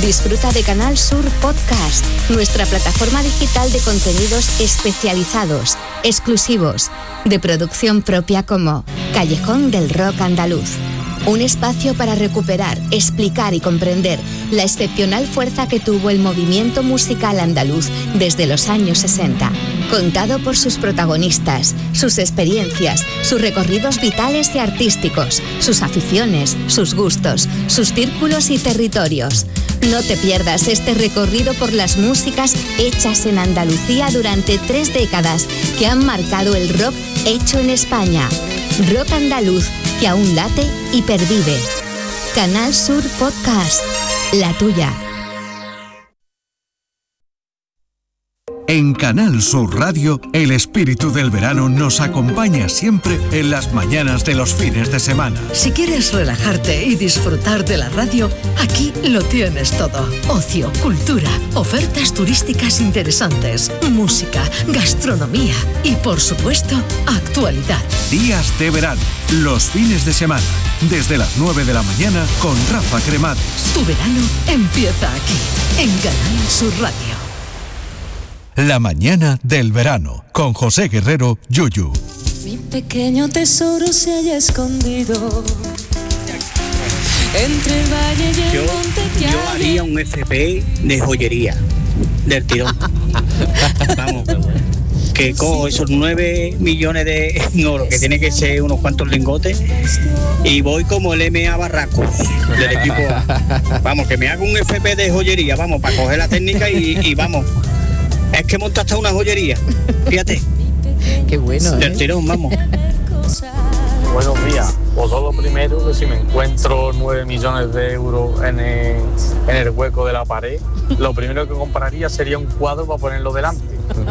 Disfruta de Canal Sur Podcast, nuestra plataforma digital de contenidos especializados, exclusivos, de producción propia como Callejón del Rock Andaluz. Un espacio para recuperar, explicar y comprender la excepcional fuerza que tuvo el movimiento musical andaluz desde los años 60. Contado por sus protagonistas, sus experiencias, sus recorridos vitales y artísticos, sus aficiones, sus gustos, sus círculos y territorios. No te pierdas este recorrido por las músicas hechas en Andalucía durante 3 décadas que han marcado el rock hecho en España. Rock andaluz que aún late y pervive. Canal Sur Podcast, la tuya. En Canal Sur Radio, el espíritu del verano nos acompaña siempre en las mañanas de los fines de semana. Si quieres relajarte y disfrutar de la radio, aquí lo tienes todo. Ocio, cultura, ofertas turísticas interesantes, música, gastronomía y, por supuesto, actualidad. Días de verano, los fines de semana, desde las 9 de la mañana con Rafa Cremades. Tu verano empieza aquí, en Canal Sur Radio. La mañana del verano, con José Guerrero, Yuyu. Mi pequeño tesoro se halla escondido entre el valle y el monte que yo haría un FP de joyería, del tirón. Vamos, que cojo esos 9 millones en oro, que tiene que ser unos cuantos lingotes, y voy como el MA Barraco del equipo A. Vamos, que me haga un FP de joyería, vamos, para coger la técnica y vamos. Es que monta hasta una joyería, fíjate. Qué bueno, del tirón, vamos. Buenos días. Pues lo primero, que si me encuentro 9 millones de euros en el hueco de la pared, lo primero que compraría sería un cuadro para ponerlo delante.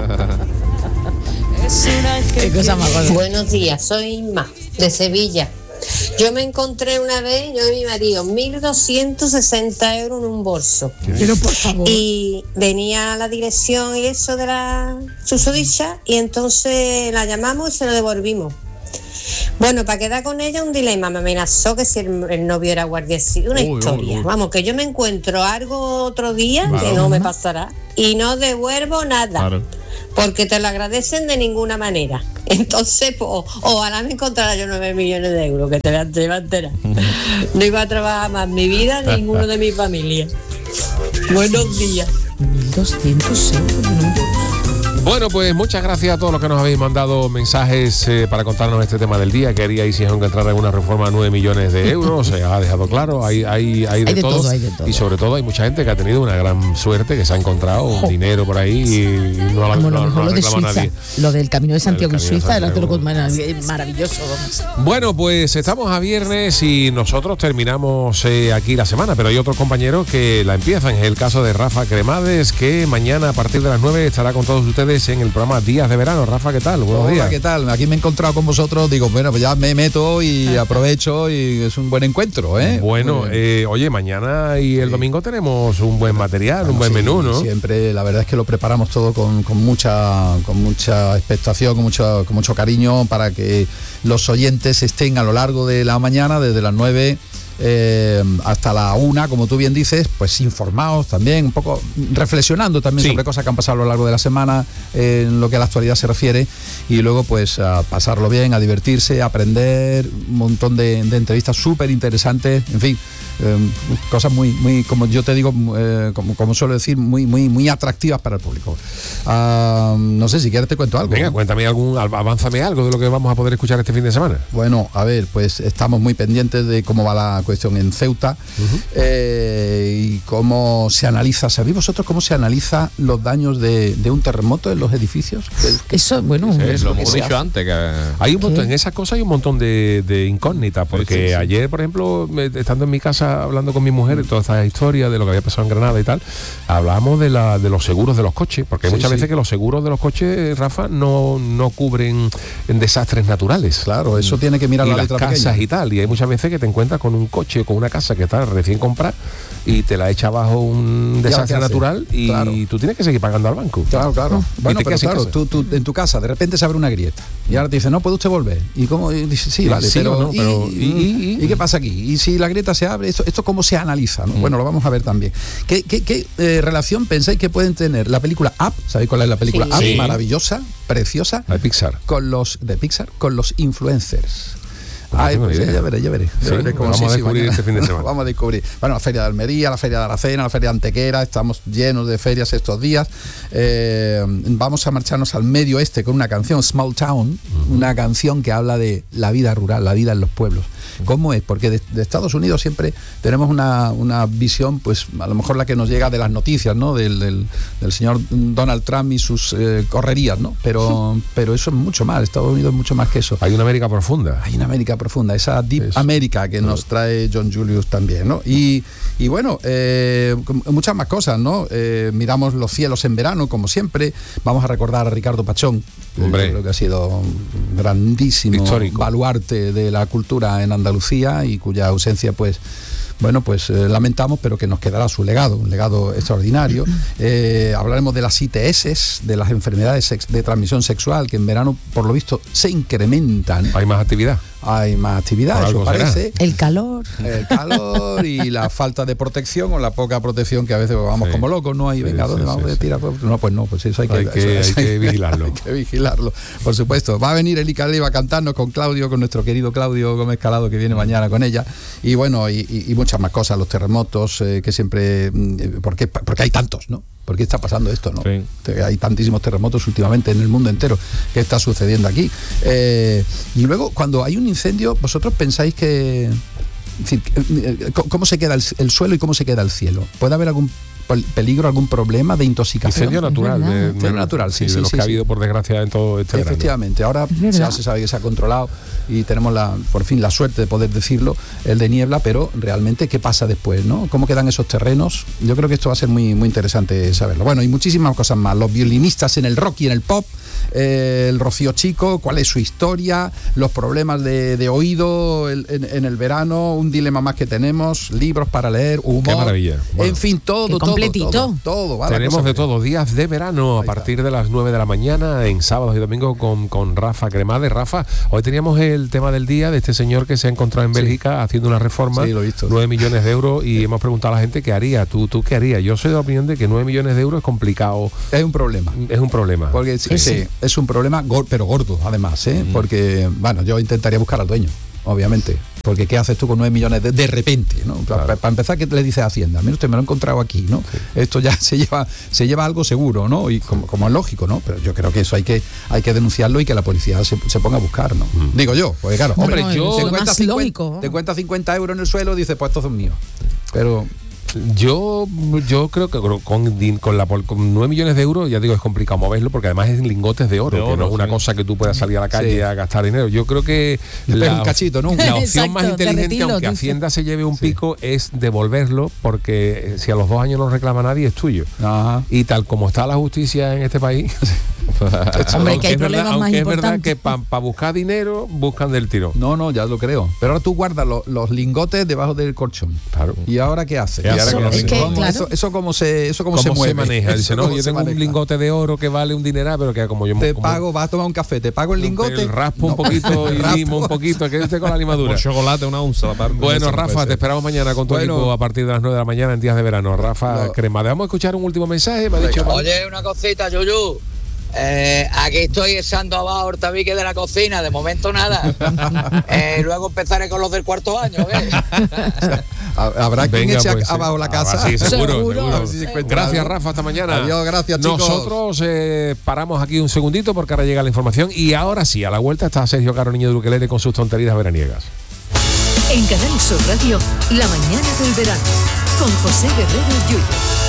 Qué cosa más gorda. Buenos días, soy Inma, de Sevilla. Yo me encontré una vez, yo y mi marido, 1.260 euros en un bolso. Pero por favor. Y venía la dirección y eso de la susodicha, y entonces la llamamos y se lo devolvimos. Bueno, para quedar con ella un dilema, me amenazó que si el novio era guardia civil, una historia. Vamos, que yo me encuentro algo otro día, que no me pasará, y no devuelvo nada. Claro. Porque te lo agradecen de ninguna manera. Entonces, pues, ojalá me encontrara yo 9 millones de euros, que te va a enterar. No iba a trabajar más mi vida, ninguno de mi familia. Buenos días. 1.200 euros. Bueno, pues muchas gracias a todos los que nos habéis mandado mensajes para contarnos este tema del día. Queríais encontrar alguna reforma a 9 millones de euros, se ha dejado claro, hay de todo. Hay de todo. Y sobre todo hay mucha gente que ha tenido una gran suerte, que se ha encontrado un dinero por ahí y no lo reclama nadie. Lo del Camino de Santiago en Suiza era todo maravilloso. Bueno, pues estamos a viernes y nosotros terminamos aquí la semana, pero hay otros compañeros que la empiezan. Es el caso de Rafa Cremades, que mañana a partir de las 9 estará con todos ustedes en el programa Días de Verano. Rafa, ¿qué tal? Buenos días. ¿Qué tal? Aquí me he encontrado con vosotros, digo, bueno, pues ya me meto y aprovecho y es un buen encuentro, ¿eh? Bueno, oye, mañana y el domingo tenemos un buen material, un buen menú, ¿no? Siempre, la verdad es que lo preparamos todo con mucha expectación, con mucho cariño, para que los oyentes estén a lo largo de la mañana, desde las 9 hasta la 1, como tú bien dices, pues informados también, un poco reflexionando también sobre cosas que han pasado a lo largo de la semana en lo que a la actualidad se refiere, y luego pues a pasarlo bien, a divertirse, a aprender, un montón de entrevistas súper interesantes, en fin, cosas muy, como yo te digo, como suelo decir, muy atractivas para el público. No sé, si quieres te cuento algo. Venga, ¿no? Cuéntame avánzame algo de lo que vamos a poder escuchar este fin de semana. Bueno, a ver, pues estamos muy pendientes de cómo va la cuestión en Ceuta, y cómo se analiza. ¿Sabéis vosotros cómo se analiza los daños de un terremoto en los edificios? Eso, bueno, sí, lo hemos dicho antes. Hay un montón, en esas cosas hay un montón de incógnitas, porque ayer, por ejemplo, estando en mi casa hablando con mi mujer de toda esta historia de lo que había pasado en Granada y tal, hablábamos de los seguros de los coches, porque hay muchas veces que los seguros de los coches, Rafa, no cubren desastres naturales. Claro, eso tiene que mirar y la las letra casas pequeña. Y tal, y hay muchas veces que te encuentras con un coche, con una casa que está recién comprada y te la echan echa bajo un desastre natural y claro. tú tienes que seguir pagando al banco. Claro. Bueno, pero claro, tú en tu casa de repente se abre una grieta y ahora te dice, no, ¿puede usted volver? ¿Y cómo? Y dice, sí, vale, sí, pero, no, ¿y qué pasa aquí? Y si la grieta se abre, ¿esto cómo se analiza? ¿no? Bueno, lo vamos a ver también. ¿Qué relación pensáis que pueden tener la película Up? ¿Sabéis cuál es la película Up? Sí. Maravillosa, preciosa. De Pixar. Con los influencers. Ay, pues ya veré. Sí, vamos a descubrir este fin de semana. Vamos a descubrir. Bueno, la Feria de Almería, la Feria de Aracena, la Feria de Antequera, estamos llenos de ferias estos días. Vamos a marcharnos al medio oeste con una canción, Small Town, una canción que habla de la vida rural, la vida en los pueblos. ¿Cómo es? Porque de Estados Unidos siempre tenemos una visión, pues a lo mejor la que nos llega de las noticias, ¿no? Del señor Donald Trump y sus correrías, ¿no? Pero eso es mucho más, Estados Unidos es mucho más que eso. Hay una América profunda. Hay una América profunda, esa Deep América que nos trae John Julius también, ¿no? Y bueno, muchas más cosas, ¿no? Miramos los cielos en verano, como siempre. Vamos a recordar a Ricardo Pachón, que creo que ha sido un grandísimo histórico, baluarte de la cultura en Andalucía y cuya ausencia, pues lamentamos, pero que nos quedará su legado, un legado extraordinario. Hablaremos de las ITS, de las enfermedades de transmisión sexual, que en verano, por lo visto, se incrementan. Hay más actividad. Eso parece. El calor Y la falta de protección o la poca protección, que a veces vamos como locos, ¿no? Ahí, venga, ¿dónde vamos a tirar? Pues eso hay que vigilarlo. Hay que vigilarlo, por supuesto. Va a venir Elika Leiva a cantarnos con nuestro querido Claudio Gómez Calado, que viene mañana con ella. Y bueno, y muchas más cosas, los terremotos, que siempre... porque hay tantos, ¿no? ¿Por qué está pasando esto, no? Sí. Hay tantísimos terremotos últimamente en el mundo entero. ¿Qué está sucediendo aquí? Y luego, cuando hay un incendio, ¿vosotros pensáis que... Es decir, ¿cómo se queda el suelo y cómo se queda el cielo? ¿Puede haber algún peligro, algún problema de intoxicación? Incendio natural. Incendio natural, sí. De los que ha habido, por desgracia, en todo este verano. Efectivamente. Ahora ya se sabe que se ha controlado y tenemos por fin la suerte de poder decirlo, el de niebla, pero realmente, ¿qué pasa después, no? ¿Cómo quedan esos terrenos? Yo creo que esto va a ser muy, muy interesante saberlo. Bueno, y muchísimas cosas más. Los violinistas en el rock y en el pop, el Rocío Chico, cuál es su historia, los problemas de oído en el verano, un dilema más que tenemos, libros para leer, humor. Qué maravilla. Bueno, en fin, todo completito. Todo tenemos de todo, días de verano a partir de las 9 de la mañana, en sábados y domingos con Rafa Cremade. Rafa, hoy teníamos el tema del día de este señor que se ha encontrado en Bélgica haciendo una reforma, 9 millones de euros, y hemos preguntado a la gente qué haría. ¿Tú qué harías? Yo soy de la opinión de que 9 millones de euros es complicado. Es un problema. Porque sí, es un problema, pero gordo, además, porque, bueno, yo intentaría buscar al dueño, obviamente. Porque ¿qué haces tú con 9 millones de repente, ¿no? Claro. Para empezar, ¿qué le dices a Hacienda? Mira, usted me lo he encontrado aquí, ¿no? Sí. Esto ya se lleva algo seguro, ¿no? Y como es lógico, ¿no? Pero yo creo que eso hay que denunciarlo y que la policía se ponga a buscar, ¿no? Digo yo, porque claro, hombre, te cuenta 50 euros en el suelo y dices, pues estos son míos. Pero... Yo creo que con 9 millones de euros, ya digo, es complicado moverlo, porque además es en lingotes de oro, que no es una cosa que tú puedas salir a la calle a gastar dinero. Yo creo que un cachito, ¿no? La opción más inteligente, aunque Hacienda se lleve un pico, es devolverlo, porque si a los 2 años no reclama nadie, es tuyo. Ajá. Y tal como está la justicia en este país, hombre, que hay problemas más importantes. Es verdad que para buscar dinero buscan del tiro. No, ya lo creo. Pero ahora tú guardas los lingotes debajo del colchón. Claro. ¿Y ahora qué haces? Eso cómo se mueve. Se maneja. Dice, no, yo tengo un lingote de oro que vale un dineral, pero que como yo pago, vas a tomar un café, te pago el lingote, raspo un poquito y limo un poquito, que esté con la limadura. Un chocolate, una onza. Bueno, Rafa, te esperamos mañana con tu equipo a partir de las 9 de la mañana en días de verano. Rafa Cremade. Vamos a escuchar un último mensaje. Me ha dicho, oye, una cosita, Yuyu. Aquí estoy echando abajo el tabique de la cocina, de momento nada. Luego empezaré con los del cuarto año. Habrá quien eche abajo la casa. Sí, seguro. Gracias, Rafa, hasta mañana. Adiós, gracias, chicos. Nosotros paramos aquí un segundito porque ahora llega la información y ahora sí, a la vuelta está Sergio Caro Niño de Ukelele con sus tonterías veraniegas. En Canal Sur Radio, la mañana del verano, con José Guerrero Yuyu.